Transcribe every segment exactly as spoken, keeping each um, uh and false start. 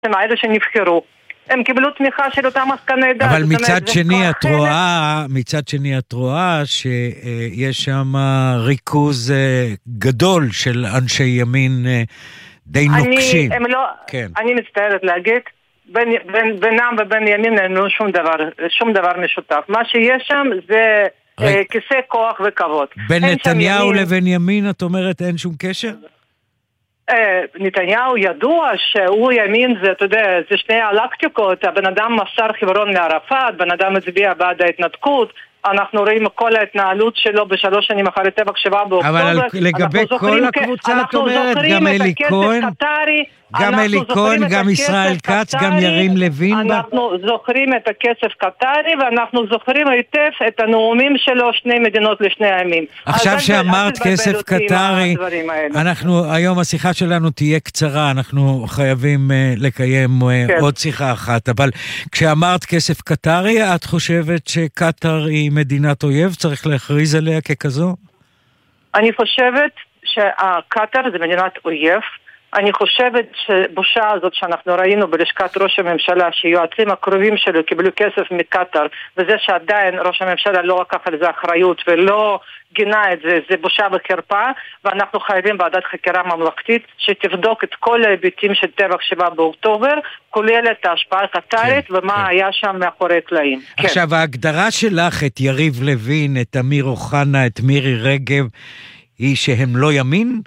האלה שנבחרו, הם קיבלו תמיכה של אותם עסקני דת. אבל מצד שני את רואה, מצד שני את רואה שיש שם ריכוז גדול של אנשי ימין די נוקשים. אני, לא, כן. אני מצטערת להגיד, בין, בין, בינם ובין ימין אין לו שום דבר, שום דבר משותף. מה שיש שם זה ר... כיסא כוח וכבוד. בין נתניהו ימין... לבין ימין את אומרת אין שום קשר? נתניהו ידוע שהוא ימין, זה, אתה יודע, זה שני אלקטיקות, הבן אדם מסר חברון לערפאת, בן אדם מצביע בעד ההתנתקות, אנחנו רואים כל ההתנהלות שלו בשלוש שנים אחרי טבח שבעה באוקטובר. אבל לגבי כל הקבוצה את אומרת, גם אלי כהן, גם אלי כהן, גם ישראל כץ, גם ירים לוין. אנחנו זוכרים את הכסף קטרי, ואנחנו זוכרים היטב את הנאומים שלו, שני מדינות לשני הימים. עכשיו שאמרת כסף קטרי, אנחנו, היום השיחה שלנו תהיה קצרה, אנחנו חייבים לקיים עוד שיחה אחת, אבל כשאמרת כסף קטרי, את חושבת שקטר היא מדינת אויב, צריך להכריז עליה ככזו? אני חושבת שקטר זה מדינת אויב. אני חושבת שבושה הזאת שאנחנו ראינו בלשכת ראש הממשלה, שיועצים הקרובים שלו קיבלו כסף מקטר, וזה שעדיין ראש הממשלה לא לקח על זה אחריות ולא גינה את זה, זה בושה וחרפה, ואנחנו חייבים ועדת חקירה ממלכתית שתבדוק את כל ההיבטים של טבח שבעה באוקטובר, כולל את ההשפעה הקטרית כן, ומה כן. היה שם מאחורי קלעים. עכשיו כן. ההגדרה שלך את יריב לוין, את אמיר אוחנה, את מירי רגב, היא שהם לא ימין?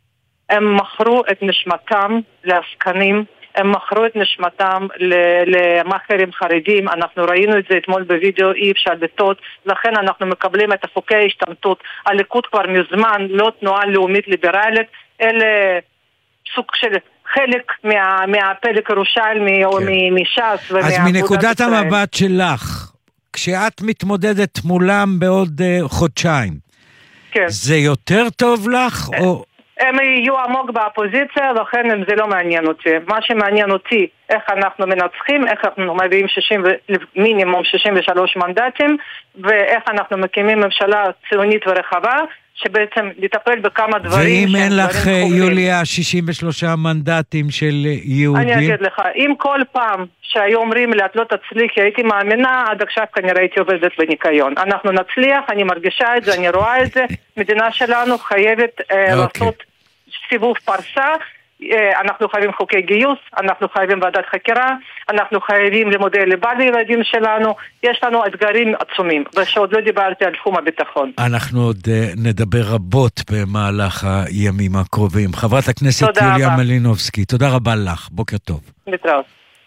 הם מכרו את נשמתם לעסקנים, הם מכרו את נשמתם למאכערים חרדים, אנחנו ראינו את זה אתמול בווידאו, אי אפשר לטעות, לכן אנחנו מקבלים את החוקי ההשתמטות. הליכוד כבר מזמן לא תנועה לאומית ליברלית, אלה סוג של חלק מה, מהפלג ירושלמי או מש"ס. אז מנקודת המבט שלך, כשאת מתמודדת מולם בעוד uh, חודשיים, כן. זה יותר טוב לך או... הם יהיו עמוק באפוזיציה, לכן זה לא מעניין אותי. מה שמעניין אותי, איך אנחנו מנצחים, איך אנחנו מביאים מינימום שישים ושלושה מנדטים, ואיך אנחנו מקימים ממשלה ציונית ורחבה, שבעצם לטפל בכמה דברים. ואם אין לך, יוליה, שישים ושלושה מנדטים של יהודים? אני אגיד לך, אם כל פעם שהיו אומרים לי, את לא תצליחי, הייתי מאמינה, עד עכשיו כנראה הייתי עובדת בניקיון. אנחנו נצליח, אני מרגישה את זה, אני רואה את זה. מדינה שלנו חייבת לעשות סיבוב פרסה, אנחנו חייבים חוקי גיוס, אנחנו חייבים ועדת חקירה, אנחנו חייבים לימודי ליבה לילדים שלנו, יש לנו אתגרים עצומים, ושעוד לא דיברתי על תחום הביטחון. אנחנו עוד נדבר רבות במהלך הימים הקרובים. חברת הכנסת יוליה מלינובסקי, תודה רבה לך, בוקר טוב. להתראות.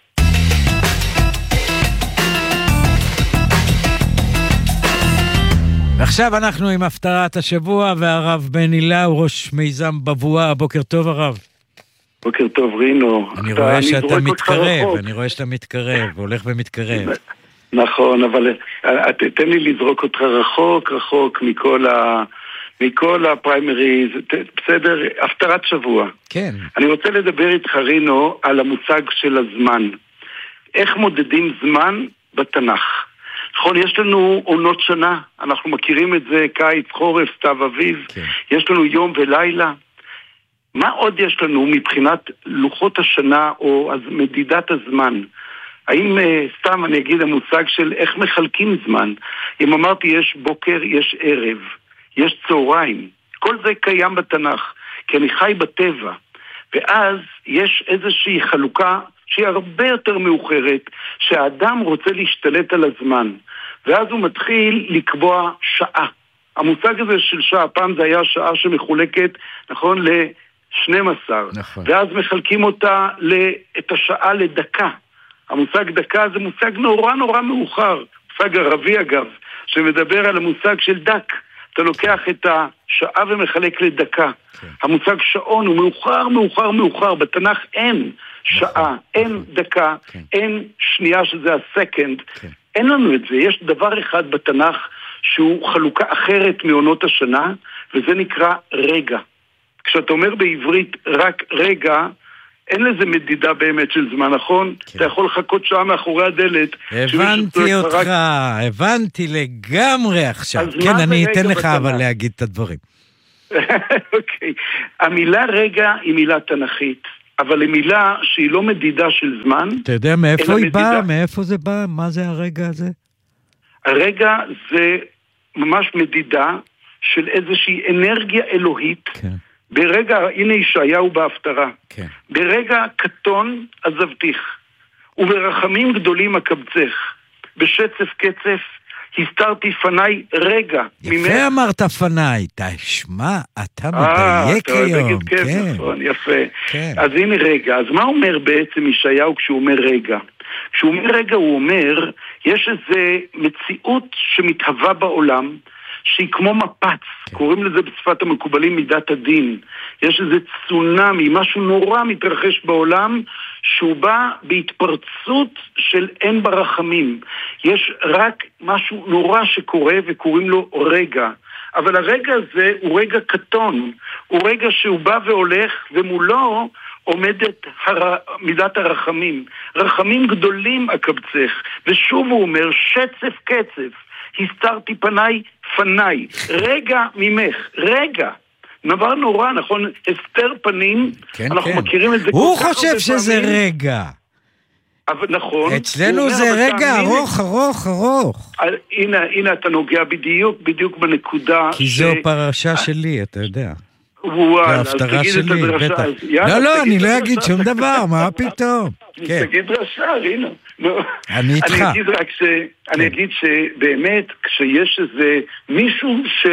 עכשיו אנחנו עם הפתרת השבוע, והרב בן הילה הוא ראש מיזם בבואה. בוקר טוב הרב. בוקר טוב רינו. אני רואה שאתה מתקרב, אני רואה שאתה מתקרב, הולך ומתקרב. נכון, אבל תן לי לזרוק אותך רחוק, רחוק מכל ה... מכל הפריימריז, בסדר, הפתרת שבוע. כן. אני רוצה לדבר איתך רינו על המושג של הזמן. איך מודדים זמן בתנ"ך? נכון, יש לנו עונות שנה, אנחנו מכירים את זה, קיץ, חורף, סתיו, אביב, כן. יש לנו יום ולילה. מה עוד יש לנו מבחינת לוחות השנה או אז מדידת הזמן? האם סתם אני אגיד המושג של איך מחלקים זמן? אם אמרתי יש בוקר, יש ערב, יש צהריים, כל זה קיים בתנ"ך, כי אני חי בטבע, ואז יש איזושהי חלוקה שהיא הרבה יותר מאוחרת, שהאדם רוצה להשתלט על הזמן, ואז הוא מתחיל לקבוע שעה. המושג הזה של שעה, פעם זה היה שעה שמחולקת, נכון, ל-שתים עשרה, נכון. ואז מחלקים אותה את השעה לדקה. המושג דקה זה מושג נורא נורא מאוחר, מושג ערבי אגב, שמדבר על המושג של דק. אתה לוקח את השעה ומחלק לדקה. כן. המושג שעון הוא מאוחר, מאוחר, מאוחר. בתנ"ך אין שעה, נכון, אין נכון. דקה, כן. אין שנייה שזה הסקנד. כן. אין לנו את זה. יש דבר אחד בתנ"ך שהוא חלוקה אחרת מעונות השנה, וזה נקרא רגע. כשאתה אומר בעברית רק רגע, אין לזה מדידה באמת של זמן, נכון? כן. אתה יכול לחכות שעה מאחורי הדלת. הבנתי אותך, רק... הבנתי לגמרי עכשיו. כן, אני אתן לך בתנ"ך. אבל להגיד את הדברים. אוקיי. המילה רגע היא מילה תנ"כית. אבל למילה שהיא לא מדידה של זמן. אתה יודע מאיפה היא מדידה... באה? מאיפה זה בא? מה זה הרגע הזה? הרגע זה ממש מדידה של איזושהי אנרגיה אלוהית. כן. ברגע, הנה ישעיהו בהפטרה. כן. ברגע קטון עזבתיך, וברחמים גדולים אקבצך, בשצף קצף הסתרתי פניי רגע. יפה ממך... אמרת פניי, תשמע, אתה מדייק היום. כן, כן. נכון, יפה. כן. אז הנה רגע, אז מה אומר בעצם ישעיהו כשהוא אומר רגע? כשהוא אומר רגע הוא אומר, יש איזו מציאות שמתהווה בעולם, שהיא כמו מפץ, כן. קוראים לזה בשפת המקובלים מידת הדין. יש איזה צונמי, משהו נורא מתרחש בעולם, שהוא בא בהתפרצות של אין ברחמים. יש רק משהו נורא שקורה וקוראים לו רגע. אבל הרגע הזה הוא רגע קטון, הוא רגע שהוא בא והולך ומולו עומדת הר... מידת הרחמים. רחמים גדולים אקבצך. ושוב הוא אומר, שצף קצף. הסתרתי פניי פניי, רגע ממך, רגע. דבר נורא, נכון? הסתר פנים, כן, אנחנו כן. מכירים את זה הוא חושב שזה פעמים. רגע. אבל נכון. אצלנו זה רגע ארוך, ארוך, ארוך. הנה, הנה אתה נוגע בדיוק, בדיוק בנקודה. כי ש... זו פרשה שלי, אתה יודע. וואלה, אז תגיד שלי, את הדרשה. בטח. יאללה, לא, לא, אני לא אגיד שום דבר, מה פתאום? תגיד דרשה, הנה. אני איתך. אני אגיד רק ש... אני אגיד שבאמת, כשיש איזה מישהו ש...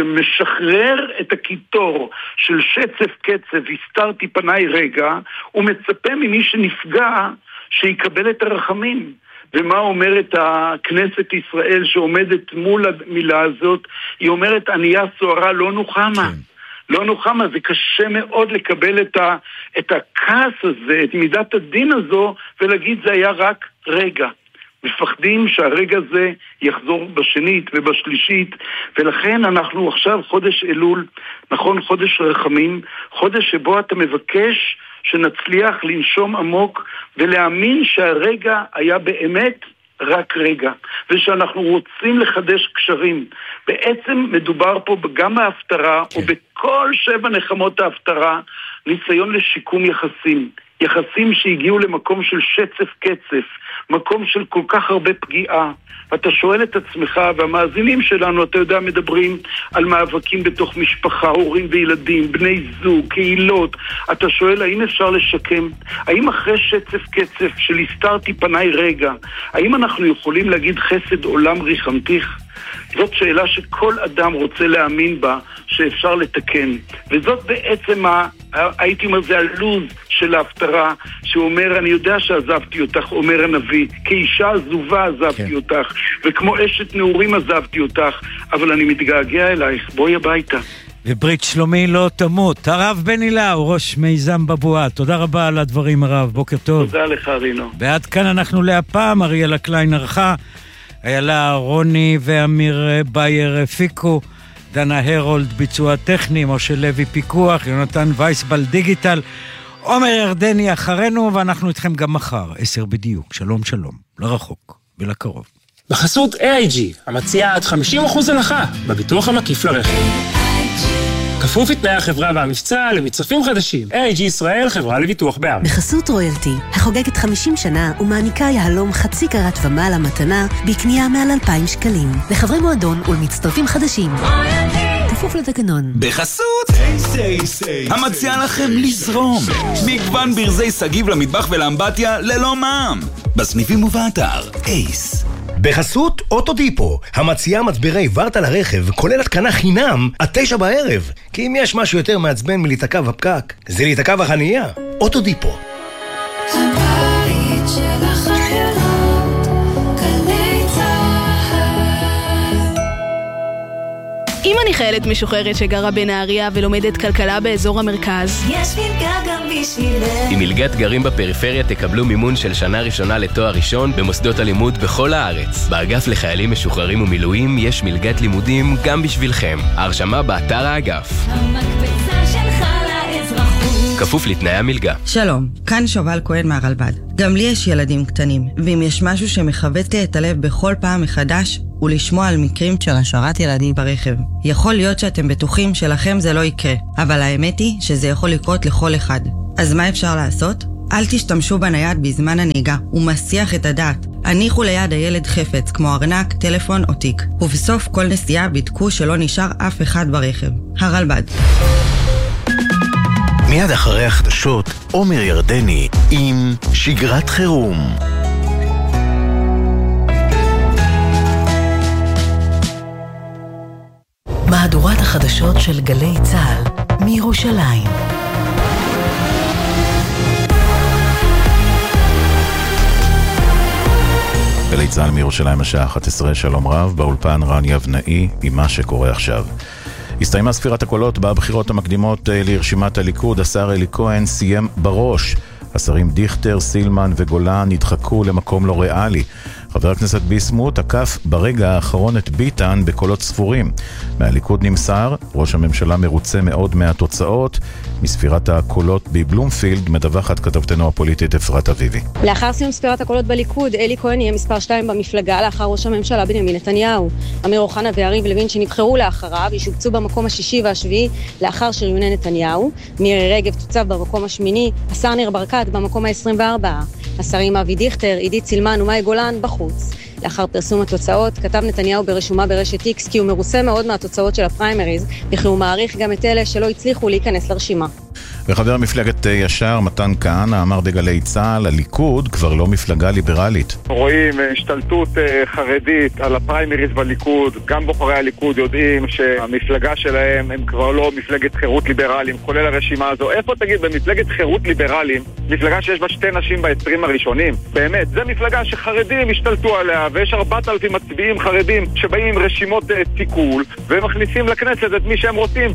שמשחרר את הקיטור של שצף קצף, הסתרתי פניי רגע, הוא מצפה ממי שנפגע שיקבל את הרחמים. ומה אומרת הכנסת ישראל שעומדת מול המילה הזאת? היא אומרת, ענייה סוערה לא נוחמה. כן. לא נוחמה, זה קשה מאוד לקבל את, ה, את הכעס הזה, את מידת הדין הזו, ולהגיד זה היה רק רגע. מפחדים שהרגע הזה יחזור בשנית ובשלישית, ולכן אנחנו עכשיו חודש אלול, נכון, חודש רחמים, חודש שבו אתה מבקש שנצליח לנשום עמוק, ולהאמין שהרגע היה באמת רק רגע, ושאנחנו רוצים לחדש קשרים. בעצם מדובר פה גם בהפטרה, כן. ובכל שבע נחמות ההפטרה, ניסיון לשיקום יחסים. יחסים שהגיעו למקום של שצף קצף, מקום של כל כך הרבה פגיעה. אתה שואל את עצמך, והמאזינים שלנו, אתה יודע, מדברים על מאבקים בתוך משפחה, הורים וילדים, בני זוג, קהילות. אתה שואל, האם אפשר לשקם? האם אחרי שצף קצף של הסתרתי פניי רגע, האם אנחנו יכולים להגיד חסד עולם ריחמתיך? זאת שאלה שכל אדם רוצה להאמין בה, שאפשר לתקן. וזאת בעצם, ה, הייתי אומר, זה הלוז של ההפטרה, שהוא אומר, אני יודע שעזבתי אותך, אומר הנביא, כאישה עזובה עזבתי כן. אותך, וכמו אשת נעורים עזבתי אותך, אבל אני מתגעגע אלייך, בואי הביתה. וברית שלומי לא תמות. הרב בן אילאו, ראש מיזם בבואה, תודה רבה על הדברים הרב, בוקר טוב. תודה לך רינו. ועד כאן אנחנו להפעם, אריאלה קליין ערכה, איילה רוני ואמיר בייר הפיקו, דנה הרולד ביצוע טכני, משה לוי פיקוח, יונתן וייסבל דיגיטל, עומר ירדני אחרינו, ואנחנו איתכם גם מחר, עשר בדיוק. שלום שלום, לרחוק ולקרוב. בחסות איי איי ג'י, המציעה עד חמישים אחוז הנחה בביטוח המקיף לרכב. כפוף לתנאי החברה והמבצע למצרפים חדשים. איי איי ג'י ישראל, חברה לביטוח בע"מ. בחסות רויאלטי, החוגגת חמישים שנה ומעניקה יהלום חצי קרת ומעלה מתנה בקנייה מעל אלפיים שקלים. לחברי מועדון ולמצטרפים חדשים. כפוף לתקנון. בחסות המציע לכם לזרום. מגוון ברזי סגיב למטבח ולאמבטיה ללא מע"מ. בסניפים ובאתר אייס. בחסות אוטודיפו, המציעה מצברי ורטה לרכב, כולל התקנה חינם, עד תשע בערב. כי אם יש משהו יותר מעצבן מלהיתקע בפקק, זה להיתקע בחנייה. אוטודיפו. הבית של החיילות, גלי צהל. אם אני חיילת משוחררת שגרה בנהריה ולומדת כלכלה באזור המרכז, יש מלגה גם בשבילך. עם מלגת גרים בפריפריה תקבלו מימון של שנה ראשונה לתואר ראשון במוסדות הלימוד בכל הארץ. באגף לחיילים משוחררים ומילואים יש מלגת לימודים גם בשבילכם. ההרשמה באתר האגף. המקפצה שלך לאזרחות. כפוף לתנאי המלגה. שלום, כאן שובל כהן מהרלב"ד. גם לי יש ילדים קטנים, ואם יש משהו שמחבט לי את הלב בכל פעם מחדש, ולשמוע על מקרים של השארת ילדים ברכב. יכול להיות שאתם בטוחים שלכם זה לא יקרה, אבל האמת היא שזה יכול לקרות לכל אחד. אז מה אפשר לעשות? אל תשתמשו בנייד בזמן הנהיגה, הוא מסיח את הדעת. הניחו ליד הילד חפץ, כמו ארנק, טלפון או תיק. ובסוף כל נסיעה בדקו שלא נשאר אף אחד ברכב. הרלב"ד. מיד אחרי החדשות, עומר ירדני עם שגרת חירום. מהדורת החדשות של גלי צהל מירושלים. גלי צהל מירושלים השעה אחת עשרה, שלום רב, באולפן רן יבנאי עם מה שקורה עכשיו. הסתיימה ספירת הקולות בבחירות המקדימות לרשימת הליכוד, השר אלי כהן סיים בראש. השרים דיכטר, סילמן וגולן נדחקו למקום לא ריאלי. חבר הכנסת ביסמוט תקף ברגע האחרון את ביטן בקולות ספורים. מהליכוד נמסר, ראש הממשלה מרוצה מאוד מהתוצאות. מספירת הקולות בבלומפילד מדווחת כתבתנו הפוליטית אפרת אביבי. לאחר סיום ספירת הקולות בליכוד, אלי כהן יהיה מספר שתיים במפלגה לאחר ראש הממשלה בנימין נתניהו. אמיר אוחנה ויריב לוין שנבחרו לאחריו ישובצו במקום השישי והשביעי לאחר שריוני נתניהו. מירי רגב תוצב במקום השמיני, השר ניר ברקת במקום ה-עשרים וארבע. השרים אבי דיכטר, עידית סילמן ומאי גולן בחוץ. לאחר פרסום התוצאות, כתב נתניהו ברשומה ברשת איקס כי הוא מרוצה מאוד מהתוצאות של הפריימריז, וכי הוא מעריך גם את אלה שלא הצליחו להיכנס לרשימה. וחבר מפלגת ישר מתן כהנא אמר בגלי צהל, הליכוד כבר לא מפלגה ליברלית. רואים השתלטות חרדית על הפריימריז בליכוד, גם בוחרי הליכוד יודעים שהמפלגה שלהם הם כבר לא מפלגת חירות ליברלים, כולל הרשימה הזו. איפה תגיד במפלגת חירות ליברלים, מפלגה שיש בה שתי נשים בעשרים הראשונים? באמת, זה מפלגה שחרדים השתלטו עליה, ויש ארבעת אלפים מצביעים חרדים שבאים עם רשימות תיקול ומכניסים לכנסת את מי שהם רוצים.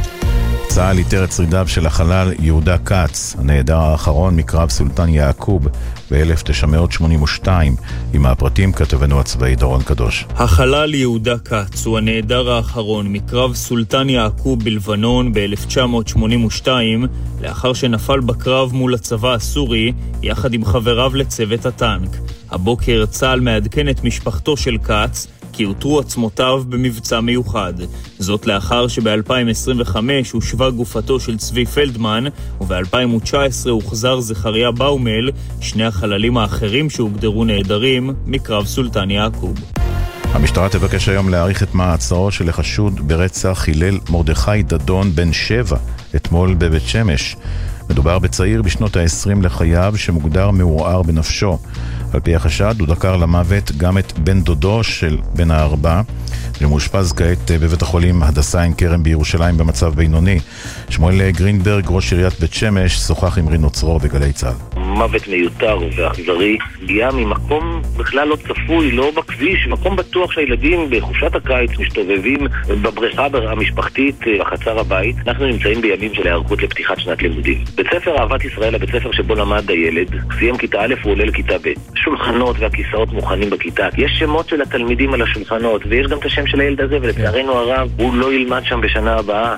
צה"ל איתר את שרידיו של החלל יהודה קץ, הנעדר האחרון מקרב סולטן יעקוב ב-אלף תשע מאות שמונים ושתיים. עם הפרטים כתבנו הצבאי דורון קדוש. החלל יהודה קץ הוא הנעדר האחרון מקרב סולטן יעקוב בלבנון ב-אלף תשע מאות שמונים ושתיים, לאחר שנפל בקרב מול הצבא הסורי יחד עם חבריו לצוות הטנק. הבוקר צה"ל מעדכן את משפחתו של קץ כי הותרו עצמותיו במבצע מיוחד. זאת לאחר שב-אלפיים עשרים וחמש הושבה גופתו של צבי פלדמן, וב-אלפיים תשע עשרה הוחזר זכריה באומל, שני החללים האחרים שהוגדרו נעדרים מקרב סולטן יעקוב. המשטרה תבקש היום להאריך את מעצרו של החשוד ברצח הלל מרדכי דדון בן שבע, אתמול בבית שמש. מדובר בצעיר בשנות ה-עשרים לחייו שמוגדר מעורער בנפשו. על פי החשד הוא דקר למוות גם את בן דודו של בן הארבע, שמאושפז כעת בבית החולים הדסה עין כרם בירושלים במצב בינוני. שמואל גרינברג, ראש עיריית בית שמש, שוחח עם רינו צרור בגלי צה"ל. מוות מיותר ואכזרי, הגיע ממקום בכלל לא צפוי, לא בכביש, מקום בטוח שהילדים בחופשת הקיץ מסתובבים בבריכה המשפחתית בחצר הבית. אנחנו נמצאים בימים של היערכות לפתיחת שנת לימודים. בית ספר אהבת ישראל, הבית ספר שבו למד הילד, סיים כיתה א' הוא עולה לכיתה ב'. שולחנות והכיסאות מוכנים בכיתה. יש שמות של התלמידים על השולחנות, ויש גם את השם של הילד הזה, ולצערנו הרב הוא לא ילמד שם בשנה הבאה.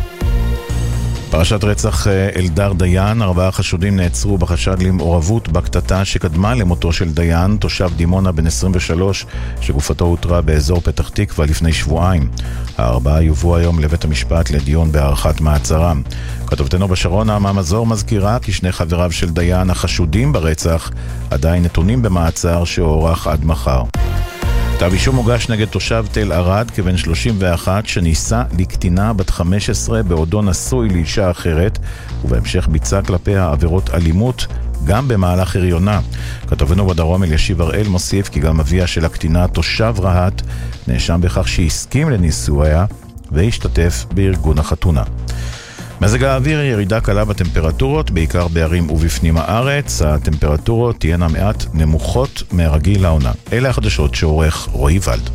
פרשת רצח אלדר דיין, ארבעה חשודים נעצרו בחשד למעורבות בקטטה שקדמה למותו של דיין, תושב דימונה בן עשרים ושלוש, שגופתו הותרה באזור פתח תקווה לפני שבועיים. הארבעה יובאו היום לבית המשפט לדיון בהארכת מעצרם. כתובתנו בשרון נעמה מזור מזכירה כי שני חבריו של דיין החשודים ברצח עדיין נתונים במעצר שהוארך עד מחר. כתב אישום מוגש נגד תושב תל ערד כבן שלושים ואחת שניסה לקטינה בת חמש עשרה בעודו נשוי לאישה אחרת, ובהמשך ביצע כלפיה עבירות אלימות גם במהלך הריונה. כתבנו בדרום אלישיב הראל מוסיף כי גם אביה של הקטינה תושב רהט נאשם בכך שהסכים לנישואיה והשתתף בארגון החתונה. מזג האוויר, ירידה קלה בטמפרטורות, בעיקר בערים ובפנים הארץ. הטמפרטורות תהיינה מעט נמוכות מהרגיל לעונה. אלה החדשות שעורך רועי ולד.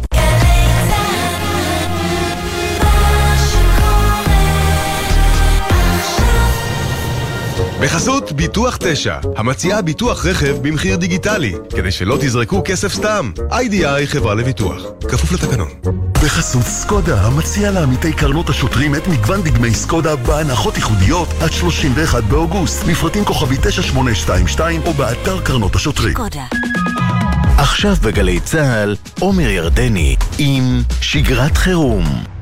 בחסות ביטוח תשע, המציעה ביטוח רכב במחיר דיגיטלי, כדי שלא תזרקו כסף סתם. איי די איי חברה לביטוח, כפוף לתקנון. בחסות סקודה, המציעה לעמיתי קרנות השוטרים את מגוון דגמי סקודה בהנחות ייחודיות עד שלושים ואחד באוגוסט. מפרטים כוכבי תשע שמונה שתיים שתיים או באתר קרנות השוטרים. סקודה. עכשיו בגלי צהל, עומר ירדני עם שגרת חירום.